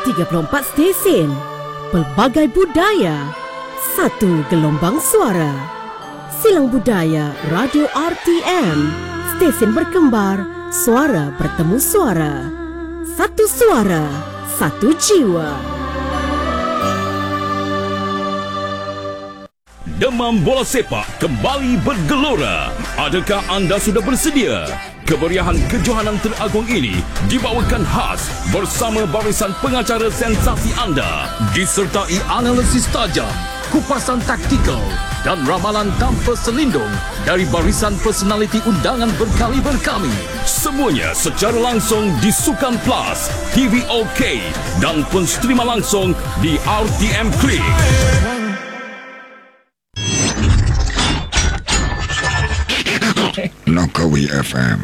34 stesen, pelbagai budaya, satu gelombang suara. Silang Budaya Radio RTM, stesen berkembar, suara bertemu suara. Satu suara, satu jiwa. Demam bola sepak kembali bergelora. Adakah anda sudah bersedia? Kemeriahan kejohanan teragung ini dibawakan khas bersama barisan pengacara sensasi anda, disertai analisis tajam, kupasan taktikal dan ramalan tanpa selindung dari barisan personaliti undangan berkaliber kami. Semuanya secara langsung di Sukan Plus, TV OK dan pun streama langsung di RTM Klik. Nokawi FM.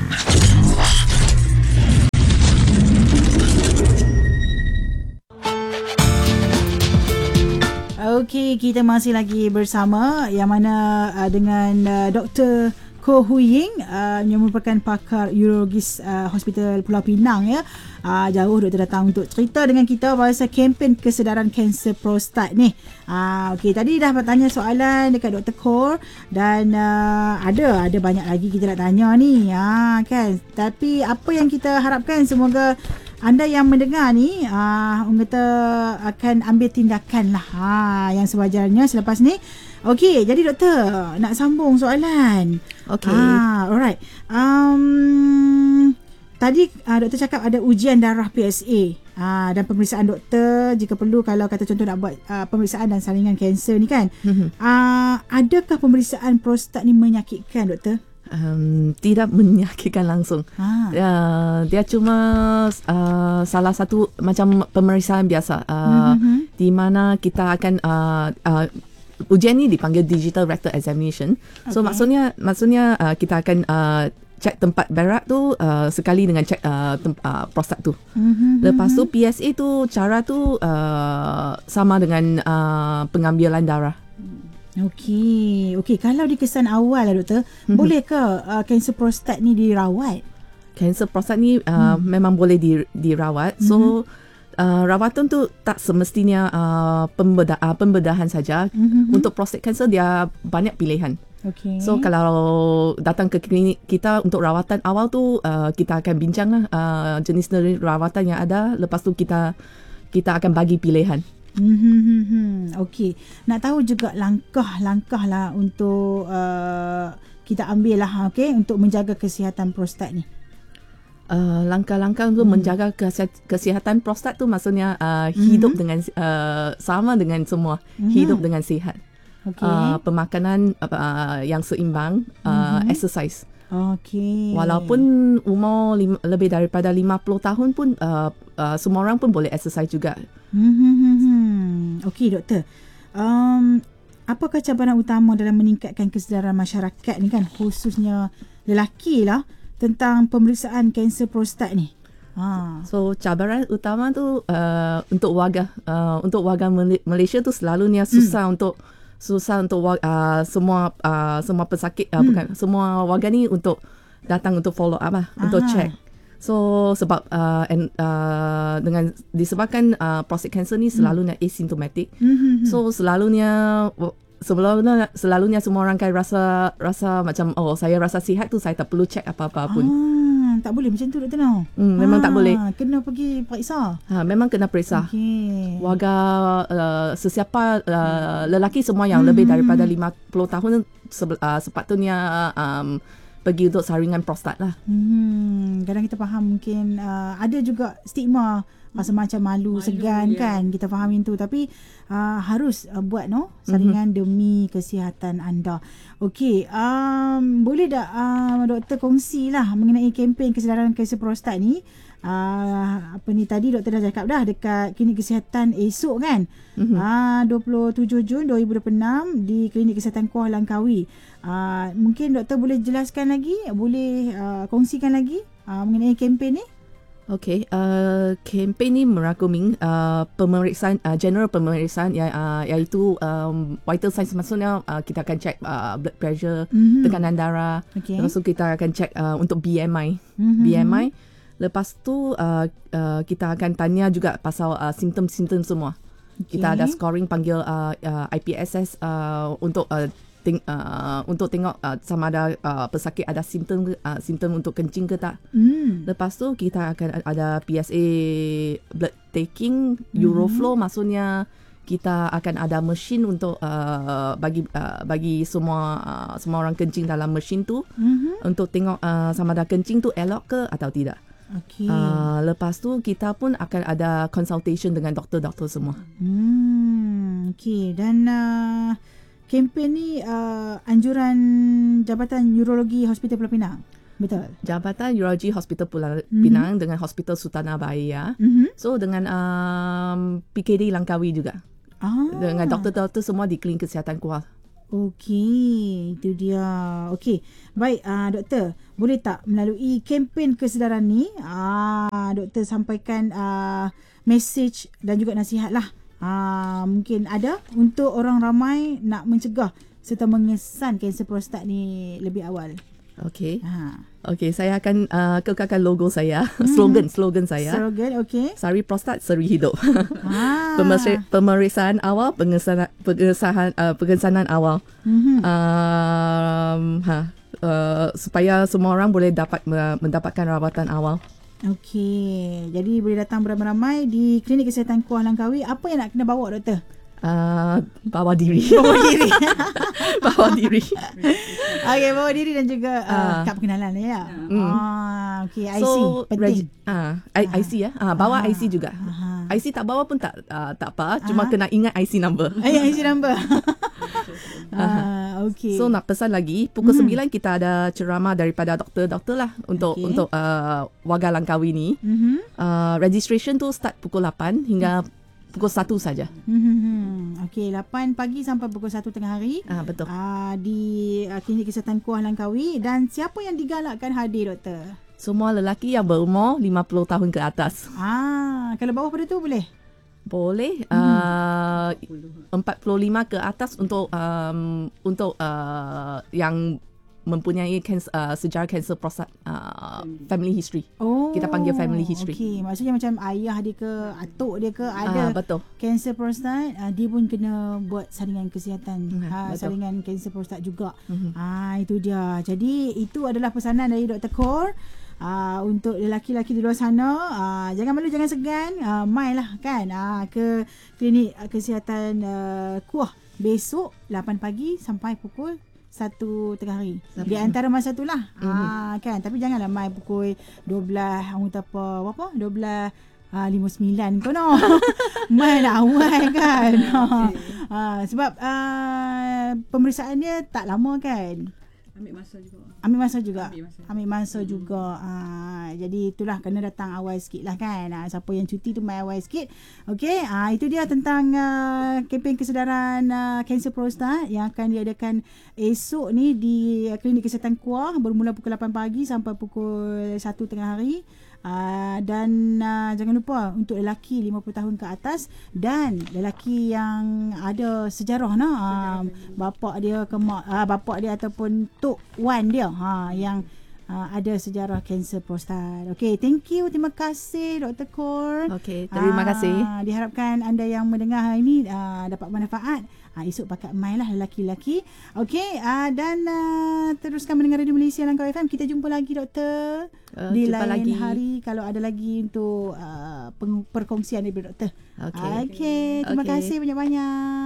Okey, kita masih lagi bersama yang mana dengan Dr. Koh Hui Ying yang merupakan pakar urologis Hospital Pulau Pinang ya. Jauh doktor datang untuk cerita dengan kita pasal kempen kesedaran kanser prostat ni. Okey, tadi dah bertanya soalan dekat Dr. Koh dan ada banyak lagi kita nak tanya ni. Kan. Tapi apa yang kita harapkan semoga anda yang mendengar ni orang kata akan ambil tindakan lah yang sewajarnya selepas ni. Okey, jadi doktor nak sambung soalan. Okey. Alright. Tadi doktor cakap ada ujian darah PSA dan pemeriksaan doktor jika perlu kalau kata contoh nak buat pemeriksaan dan saringan kanser ni kan. Adakah pemeriksaan prostat ni menyakitkan doktor? Tidak menyakitkan langsung. Dia cuma salah satu macam pemeriksaan biasa di mana kita akan ujian ni dipanggil digital rectal examination. So maksudnya kita akan cek tempat berak tu sekali dengan cek prostat tu. Lepas tu PSA tu cara tu sama dengan pengambilan darah. Okey, kalau di kesan awal lah doktor, boleh ke kanser prostat ni dirawat? Kanser prostat ni memang boleh dirawat. So rawatan tu tak semestinya pembedahan saja. Untuk prostat kanser dia banyak pilihan. Okay. So kalau datang ke klinik kita untuk rawatan awal tu kita akan bincang lah jenis rawatan yang ada. Lepas tu kita akan bagi pilihan. Okey, nak tahu juga langkah-langkah lah untuk kita ambil lah untuk menjaga kesihatan prostat ni. Langkah-langkah untuk menjaga kesihatan prostat tu maksudnya hidup dengan sama dengan semua, hidup dengan sihat. Pemakanan yang seimbang, exercise. Okey. Walaupun umur lebih daripada 50 tahun pun semua orang pun boleh exercise juga. Okey doktor. Apakah cabaran utama dalam meningkatkan kesedaran masyarakat ni kan, khususnya lelaki lah, tentang pemeriksaan kanser prostat ni? So cabaran utama tu untuk warga Malaysia tu selalunya susah untuk semua pesakit bukan semua warga ni untuk datang untuk follow up untuk check. So sebab dengan disebabkan prostate cancer ni selalunya asymptomatic. So selalunya semua orang kan rasa macam saya rasa sihat tu saya tak perlu check apa-apa pun. Tak boleh macam tu doktor no. Memang tak boleh. Kena pergi periksa. Memang kena periksa. Okay. Warga sesiapa lelaki semua yang lebih daripada 50 tahun sepatutnya pergi untuk saringan prostat lah. Kadang kita faham mungkin ada juga stigma rasa macam malu segan kan, kita faham itu, tapi harus buat saringan demi kesihatan anda. Okey, boleh tak doktor kongsilah mengenai kempen kesedaran kanser prostat ni? Tadi doktor dah cakap dah dekat klinik kesihatan esok kan, 27 Jun 2026 di klinik kesihatan Kuala Langkawi. Mungkin doktor boleh jelaskan lagi, boleh kongsikan lagi mengenai kempen ni? Okey, kempen ni merangkumi pemeriksaan general pemeriksaan iaitu vital signs, maksudnya kita akan check blood pressure, tekanan darah. Lepas tu kita akan check untuk BMI. Lepas tu kita akan tanya juga pasal simptom-simptom semua. Kita ada scoring panggil IPSS untuk tengok sama ada pesakit ada simptom untuk kencing ke tak. Lepas tu kita akan ada PSA blood taking, Euroflow, maksudnya kita akan ada mesin untuk bagi semua orang kencing dalam mesin tu untuk tengok sama ada kencing tu elok ke atau tidak. Okay. Lepas tu kita pun akan ada consultation dengan doktor-doktor semua. Okay. Dan kempen ni anjuran Jabatan Urologi Hospital Pulau Pinang. Betul. Jabatan Urologi Hospital Pulau Pinang dengan Hospital Sultanah Bahia. So dengan PKD Langkawi juga. Dengan doktor-doktor semua di klinik kesihatan kuah. Okey, itu dia. Okey, baik doktor, boleh tak melalui kempen kesedaran ni doktor sampaikan mesej dan juga nasihat lah. Mungkin ada untuk orang ramai nak mencegah serta mengesan kanser prostat ni lebih awal. Okey. Okey, saya akan kekalkan logo saya, slogan saya. Slogan, okey. Sari prostat, seri hidup. Pemeriksaan awal, pengesanan awal. Supaya semua orang boleh mendapatkan rawatan awal. Okey, jadi boleh datang beramai-ramai di Klinik Kesihatan Kuah Langkawi. Apa yang nak kena bawa, doktor? Bawa diri. Bawa diri. Okey, bawa diri dan juga kad perkenalan ya. Okey, IC so, penting. IC ya. Bawa IC juga. IC tak bawa pun tak apa, cuma kena ingat IC number. IC number. Okey. So nak pesan lagi, pukul 9 kita ada ceramah daripada doktor-doktor lah untuk warga Langkawi ni. Registration tu start pukul 8 hingga pukul 1 saja. Okey, 8 pagi sampai pukul 1 tengah hari. Betul. Di Klinik Kesihatan Kuah Langkawi. Dan siapa yang digalakkan hadir, doktor? Semua lelaki yang berumur 50 tahun ke atas. Kalau bawah pada tu boleh? Boleh. 45 ke atas untuk yang mempunyai sejarah kanser prostat, family history. Kita panggil family history. Okey, maksudnya macam ayah dia ke atuk dia ke ada kanser prostat, dia pun kena buat saringan kesihatan, saringan kanser prostat juga. Itu dia. Jadi itu adalah pesanan dari Dr. Khor. Untuk lelaki-lelaki di luar sana, jangan malu, jangan segan, mailah kan ke Klinik Kesihatan Kuah besok 8 pagi sampai pukul 1 tengah hari. Di antara masa tu lah. Kan, tapi janganlah mai pukul 12 berapa 12:59 kono. Mai lah awal kan. Sebab pemeriksaannya tak lama kan. Ambil masa juga. Jadi itulah, kena datang awal sikit lah kan. Siapa yang cuti tu mai awal sikit. Okey, itu dia tentang kempen kesedaran kanser prostat yang akan diadakan esok ni di Klinik Kesihatan Kuah bermula pukul 8 pagi sampai pukul 1 tengah hari. Dan jangan lupa untuk lelaki 50 tahun ke atas dan lelaki yang ada sejarah bapak dia ataupun tok wan dia yang ada sejarah kanser prostat. Okey, thank you, terima kasih Dr. Khor. Okey, terima kasih. Diharapkan anda yang mendengar hari ini dapat manfaat. Esok pakat main lah lelaki-lelaki. Okey, dan teruskan mendengar Radio Malaysia Langkawi FM. Kita jumpa lagi, doktor, di lain hari kalau ada lagi untuk perkongsian daripada doktor. Okey, terima kasih banyak-banyak.